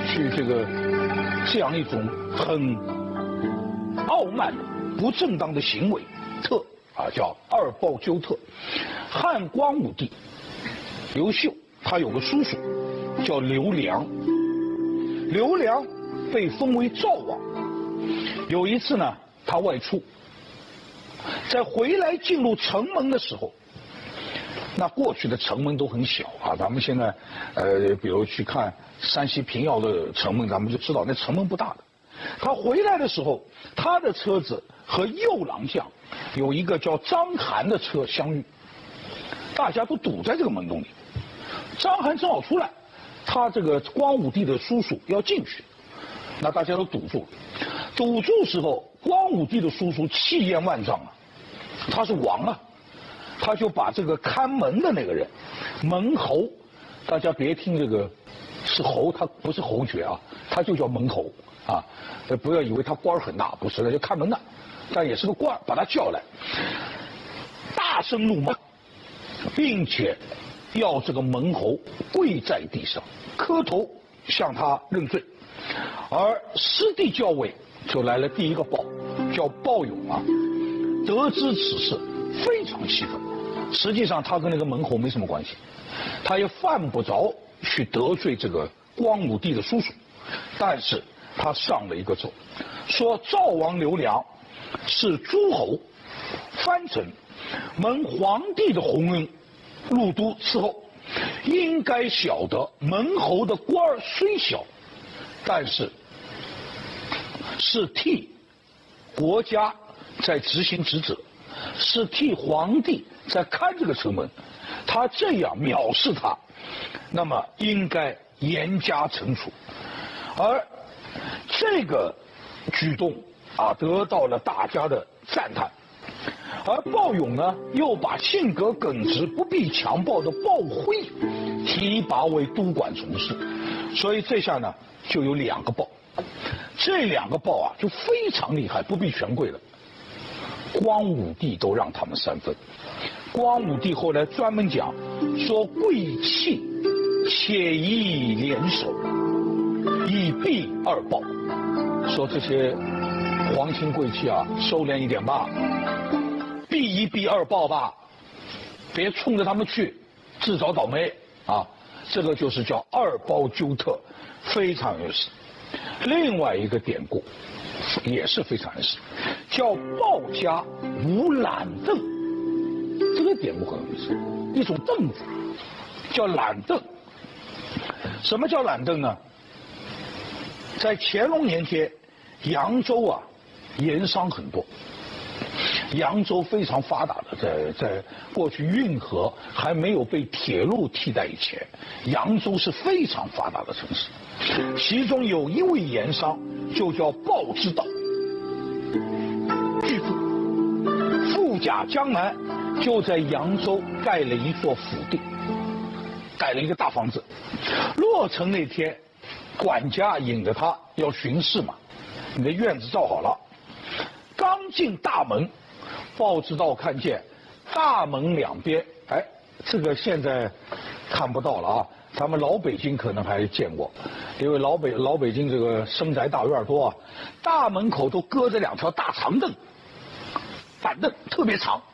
去这样一种很傲慢、不正当的行为，叫二报纠特。汉光武帝刘秀他有个叔叔叫刘良，刘良被封为赵王。有一次呢，他外出，在回来进入城门的时候，那过去的城门都很小啊，咱们现在比如去看山西平遥的城门，咱们就知道那城门不大的。他回来的时候，他的车子和右郎将有一个叫章邯的车相遇，大家都堵在这个门洞里。章邯正好出来，他这个光武帝的叔叔要进去，那大家都堵住了。堵住时候，光武帝的叔叔气焰万丈啊，他是王啊，他就把这个看门的那个人门侯，大家别听这个是侯，他不是侯爵啊，他就叫门侯啊，不要以为他官很大，不是的，就看门的，但也是个官，把他叫来，大声怒骂，并且要这个门侯跪在地上磕头向他认罪。而师弟校尉就来了第一个报，叫鲍勇啊，得知此事非常气愤。实际上他跟那个门侯没什么关系，他也犯不着去得罪这个光武帝的叔叔，但是他上了一个奏，说赵王刘良是诸侯藩臣，蒙皇帝的洪恩，入都伺候，应该晓得门侯的官儿虽小，但是是替国家在执行职责，是替皇帝在看这个城门，他这样藐视他，那么应该严加惩处。而这个举动啊，得到了大家的赞叹。而鲍勇呢，又把性格耿直、不必强暴的鲍辉提拔为都管从事，所以这下呢，就有2个鲍。这2个鲍啊，就非常厉害，不必权贵了。光武帝都让他们3分。光武帝后来专门讲说，贵戚且宜联手，以避2鲍。说这些皇亲贵戚啊，收敛一点吧，避一避2鲍吧，别冲着他们去，自找倒霉啊！这个就是叫二报纠特，非常有意思。另外一个典故也是非常有意思，叫鲍家无懒凳。这个典故很有意思，一种凳子叫懒凳。什么叫懒凳呢？在乾隆年间，扬州啊盐商很多。扬州非常发达的，在过去运河还没有被铁路替代以前，扬州是非常发达的城市。其中有一位盐商，就叫鲍之道，巨富，富甲江南，就在扬州盖了一座府邸，盖了一个大房子。落成那天，管家引着他要巡视嘛，你的院子造好了，刚进大门，鲍之道看见大门两边，哎，这个现在看不到了啊，咱们老北京可能还见过，因为老北京这个深宅大院多啊，大门口都搁着2条大长凳，板凳特别长，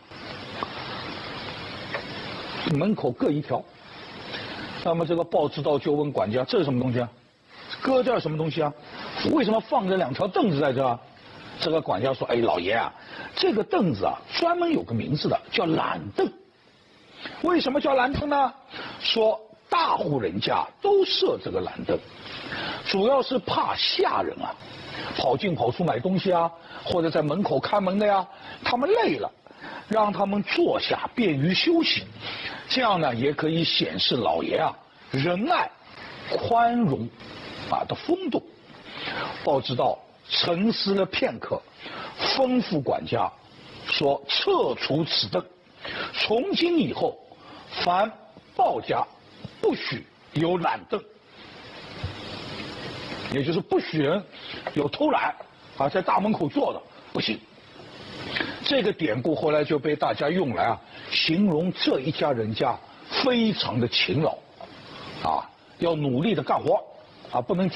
门口各1条。那么这个鲍之道就问管家，这是什么东西啊？搁这什么东西啊？为什么放着2条凳子在这啊？这个管家说，哎，老爷啊，这个凳子啊专门有个名字的，叫懒凳。为什么叫懒凳呢？说大户人家都设这个懒凳，主要是怕下人啊跑进跑出买东西啊，或者在门口看门的呀，他们累了，让他们坐下便于休息，这样呢也可以显示老爷啊仁爱宽容啊的风度。鲍之道沉思了片刻，吩咐管家说，撤除此凳，从今以后凡鲍家不许有懒凳，也就是不许人有偷懒啊，在大门口坐的不行。这个典故后来就被大家用来啊，形容这一家人家非常的勤劳，啊，要努力的干活，啊，不能